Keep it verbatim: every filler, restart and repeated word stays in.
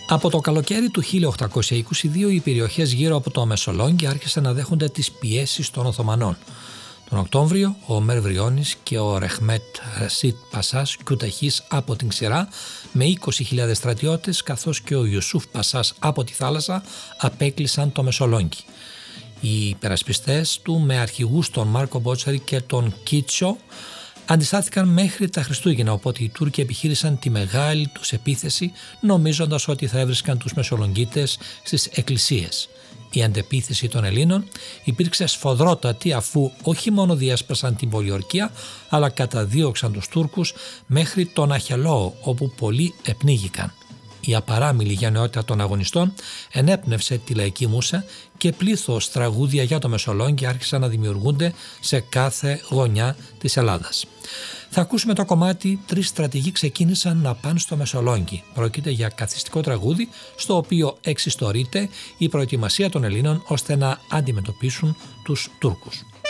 Από το καλοκαίρι του χίλια οκτακόσια είκοσι δύο οι περιοχές γύρω από το Μεσολόγγι άρχισαν να δέχονται τις πιέσεις των Οθωμανών. Τον Οκτώβριο ο Ομέρ Βριώνης και ο Ρεχμέτ Ρεσίτ Πασάς Κιουταχής από την Ξηρά με είκοσι χιλιάδες στρατιώτες, καθώς και ο Ιουσούφ Πασάς από τη θάλασσα απέκλεισαν το Μεσολόγγι. Οι υπερασπιστές του με αρχηγούς τον Μάρκο Μπότσαρη και τον Κίτσο αντιστάθηκαν μέχρι τα Χριστούγεννα, οπότε οι Τούρκοι επιχείρησαν τη μεγάλη τους επίθεση νομίζοντας ότι θα έβρισκαν τους Μεσολογγίτες στις εκκλησίες. Η αντεπίθεση των Ελλήνων υπήρξε σφοδρότατη, αφού όχι μόνο διέσπασαν την πολιορκία αλλά καταδίωξαν τους Τούρκους μέχρι τον Αχελώο, όπου πολλοί επνίγηκαν. Η απαράμιλη γενναιότητα των αγωνιστών ενέπνευσε τη λαϊκή μούσα και πλήθος τραγούδια για το Μεσολόγγι άρχισαν να δημιουργούνται σε κάθε γωνιά της Ελλάδας. Θα ακούσουμε το κομμάτι «Τρεις στρατηγοί ξεκίνησαν να πάνε στο Μεσολόγγι». Πρόκειται για καθιστικό τραγούδι στο οποίο εξιστορείται η προετοιμασία των Ελλήνων ώστε να αντιμετωπίσουν τους Τούρκους.